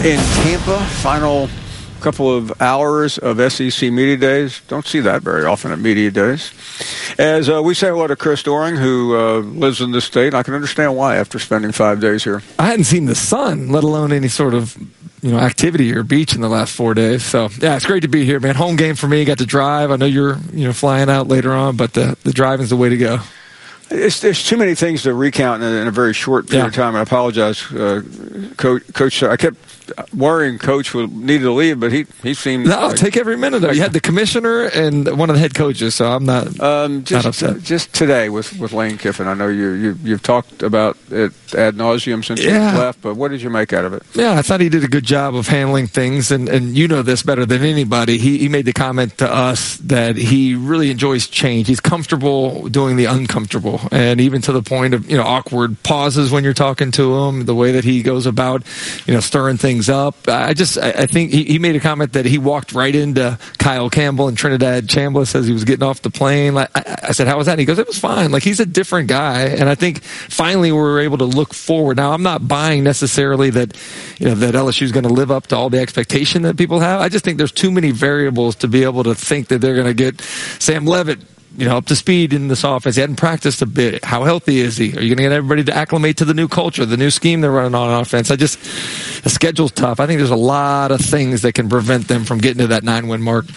in Tampa. Final couple of hours of SEC Media Days. Don't see that very often at Media Days. As we say hello to Chris Doering, who lives in this state. I can understand why after spending 5 days here. I hadn't seen the sun, let alone any sort of activity or beach in the last 4 days. So, yeah, it's great to be here, man. Home game for me. Got to drive. I know you're flying out later on, but the driving's the way to go. There's too many things to recount in a very short period of time. And I apologize, Coach. I kept worrying Coach needed to leave, but he seemed. No, take every minute of it. You had the commissioner and one of the head coaches, so I'm not upset. Just today with Lane Kiffin, I know you've talked about it ad nauseum since he left, but what did you make out of it? Yeah, I thought he did a good job of handling things, and you know this better than anybody. He made the comment to us that he really enjoys change. He's comfortable doing the uncomfortable, and even to the point of awkward pauses when you're talking to him, the way that he goes about stirring things up. I think he made a comment that he walked right into Kyle Campbell and Trinidad Chambliss as he was getting off the plane. I said, how was that? And he goes, it was fine. He's a different guy. And I think finally we were able to look forward. Now, I'm not buying necessarily that that LSU is going to live up to all the expectation that people have. I just think there's too many variables to be able to think that they're going to get Sam Leavitt up to speed in this offense. He hadn't practiced a bit. How healthy is he? Are you going to get everybody to acclimate to the new culture, the new scheme they're running on offense? The schedule's tough. I think there's a lot of things that can prevent them from getting to that 9-win mark.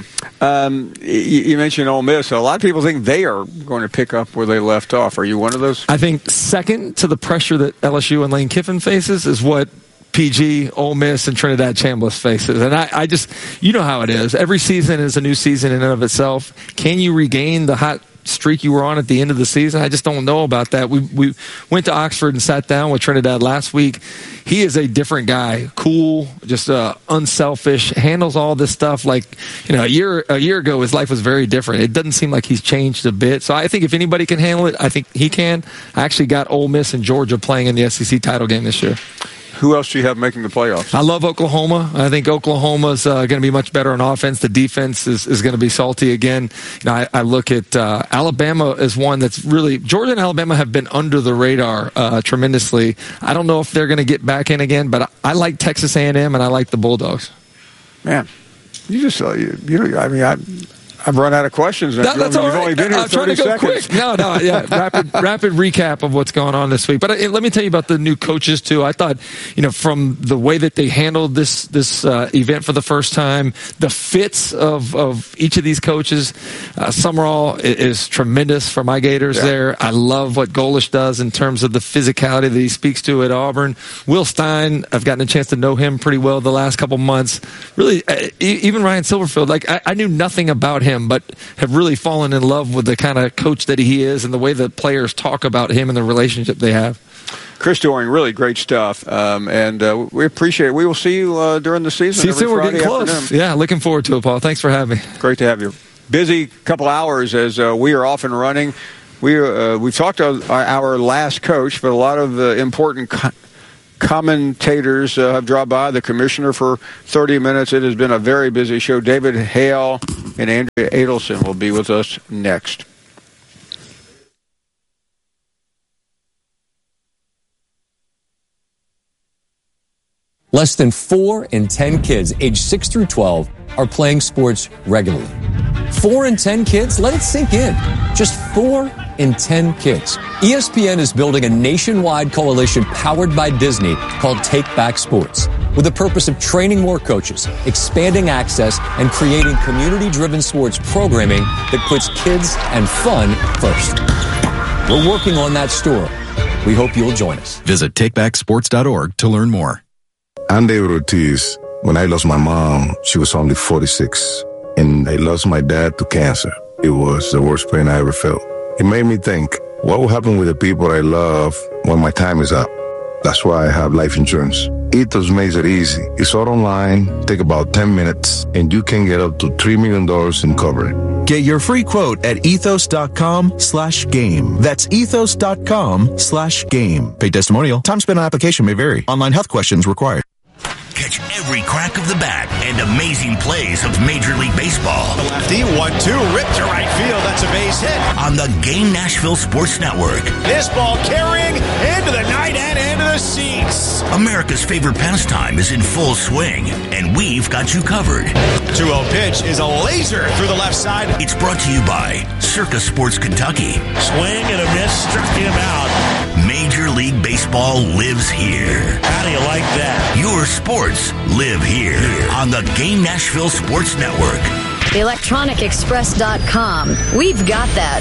You mentioned Ole Miss. A lot of people think they are going to pick up where they left off. Are you one of those? I think second to the pressure that LSU and Lane Kiffin faces is what PG, Ole Miss, and Trinidad Chambliss faces. And I just, how it is. Every season is a new season in and of itself. Can you regain the hot streak you were on at the end of the season? I just don't know about that. We went to Oxford and sat down with Trinidad last week. He is a different guy. Cool, just unselfish, handles all this stuff like, a year ago his life was very different. It doesn't seem like he's changed a bit. So I think if anybody can handle it, I think he can. I actually got Ole Miss and Georgia playing in the SEC title game this year. Who else do you have making the playoffs? I love Oklahoma. I think Oklahoma's going to be much better on offense. The defense is going to be salty again. I look at Alabama as one that's really – Georgia and Alabama have been under the radar tremendously. I don't know if they're going to get back in again, but I like Texas A&M and I like the Bulldogs. Man, you just I've run out of questions. That's all right. You've only been here 30 seconds. Quick. No, yeah. Rapid recap of what's going on this week. But let me tell you about the new coaches, too. I thought, from the way that they handled this event for the first time, the fits of each of these coaches, Summerall is tremendous for my Gators there. I love what Golish does in terms of the physicality that he speaks to at Auburn. Will Stein, I've gotten a chance to know him pretty well the last couple months. Really, even Ryan Silverfield, I knew nothing about him, but have really fallen in love with the kind of coach that he is and the way the players talk about him and the relationship they have. Chris Doering, really great stuff, and we appreciate it. We will see you during the season. See you soon. We're getting close. Afternoon. Yeah, looking forward to it, Paul. Thanks for having me. Great to have you. Busy couple hours as we are off and running. We've talked to our last coach, but a lot of important commentators have dropped by. The commissioner for 30 minutes. It has been a very busy show. David Hale and Andrea Adelson will be with us next. Less than 4 in 10 kids aged 6 through 12 are playing sports regularly. 4 in 10 kids? Let it sink in. Just 4 in 10 kids. ESPN is building a nationwide coalition powered by Disney called Take Back Sports, with the purpose of training more coaches, expanding access, and creating community-driven sports programming that puts kids and fun first. We're working on that story. We hope you'll join us. Visit takebacksports.org to learn more. I'm David Ortiz. When I lost my mom, she was only 46, and I lost my dad to cancer. It was the worst pain I ever felt. It made me think, what will happen with the people I love when my time is up? That's why I have life insurance. Ethos makes it easy. It's all online, take about 10 minutes, and you can get up to $3 million in coverage. Get your free quote at ethos.com/game. That's ethos.com/game. Paid testimonial. Time spent on application may vary. Online health questions required. Catch every crack of the bat and amazing plays of Major League Baseball. The lefty, 1-2, ripped to right field. That's a base hit. On the Game Nashville Sports Network. This ball carrying into the night and into the seats. America's favorite pastime is in full swing, and we've got you covered. 2-0 pitch is a laser through the left side. It's brought to you by Circa Sports Kentucky. Swing and a miss, struck him out. Major League Baseball lives here. How do you like that? Your sports live here on the Game Nashville Sports Network. ElectronicExpress.com. We've got that.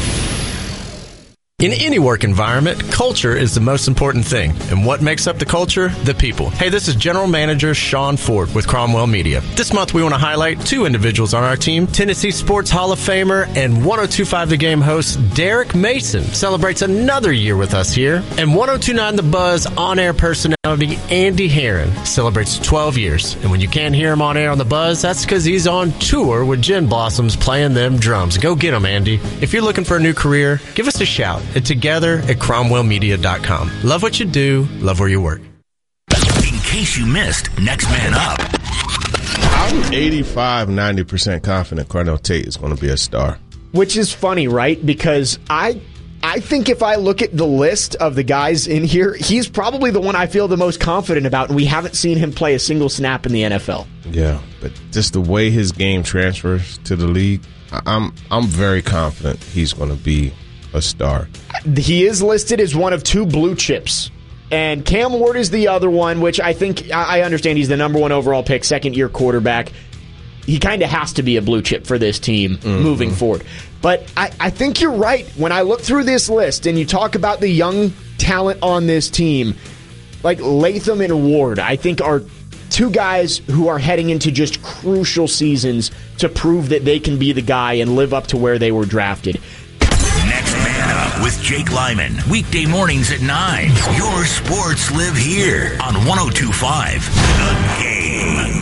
In any work environment, culture is the most important thing. And what makes up the culture? The people. Hey, this is General Manager Sean Ford with Cromwell Media. This month we want to highlight two individuals on our team. Tennessee Sports Hall of Famer and 102.5 The Game host Derek Mason celebrates another year with us here. And 102.9 The Buzz on-air personality Andy Herron celebrates 12 years. And when you can't hear him on air on The Buzz, that's because he's on tour with Gin Blossoms playing them drums. Go get him, Andy. If you're looking for a new career, give us a shout. Together at CromwellMedia.com. Love what you do, love where you work. In case you missed, Next Man Up. I'm 85-90% confident Cardell Tate is going to be a star. Which is funny, right? Because I think if I look at the list of the guys in here, he's probably the one I feel the most confident about, and we haven't seen him play a single snap in the NFL. Yeah, but just the way his game transfers to the league, I'm very confident he's going to be a star. He is listed as one of two blue chips, and Cam Ward is the other one, which I think I understand he's the number one overall pick, second-year quarterback. He kind of has to be a blue chip for this team moving forward. But I think you're right. When I look through this list and you talk about the young talent on this team, like Latham and Ward, I think are two guys who are heading into just crucial seasons to prove that they can be the guy and live up to where they were drafted. Next Man Up with Jake Lyman. Weekday mornings at 9. Your sports live here on 102.5 The Game.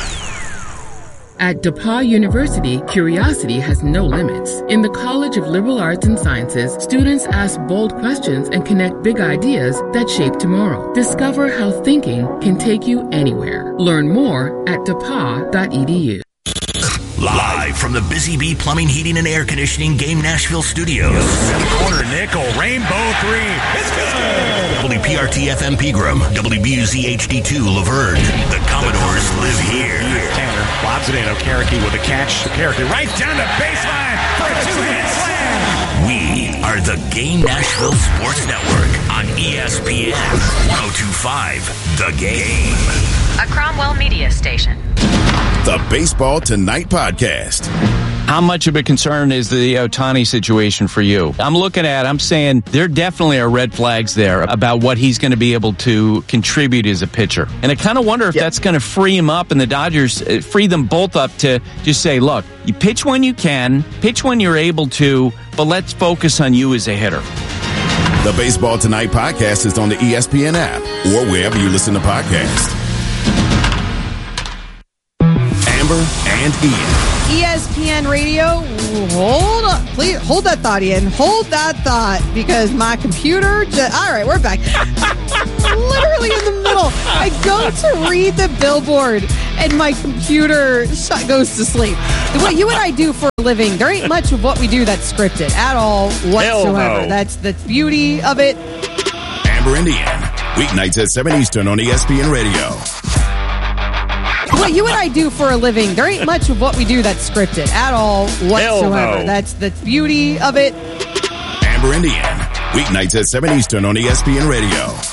At DePauw University, curiosity has no limits. In the College of Liberal Arts and Sciences, students ask bold questions and connect big ideas that shape tomorrow. Discover how thinking can take you anywhere. Learn more at depaw.edu. Live from the Busy Bee Plumbing, Heating, and Air Conditioning Game Nashville Studios. Corner nickel, rainbow three. It's good. WPRT FM Pegram, WBUZ HD2 Laverne. The Commodores live here. Tanner lobs it in. Okereke with a catch. Okereke right down the baseline for a two-hit slam. We are the Game Nashville Sports Network on ESPN 102.5 The Game. A Cromwell Media station. The Baseball Tonight podcast. How much of a concern is the Ohtani situation for you? I'm saying there definitely are red flags there about what he's going to be able to contribute as a pitcher. And I kind of wonder if that's going to free him up and the Dodgers free them both up to just say, look, you pitch when you can, pitch when you're able to, but let's focus on you as a hitter. The Baseball Tonight podcast is on the ESPN app or wherever you listen to podcasts. Amber and Ian. ESPN Radio, hold on. Please hold that thought, Ian. Hold that thought, because my computer all right, we're back. Literally in the middle. I go to read the billboard and my computer goes to sleep. What you and I do for a living, there ain't much of what we do that's scripted at all whatsoever. No. That's the beauty of it. Amber and Ian, weeknights at 7 Eastern on ESPN Radio. What you and I do for a living, there ain't much of what we do that's scripted at all whatsoever. No. That's the beauty of it. Amber and Ian, weeknights at 7 Eastern on ESPN Radio.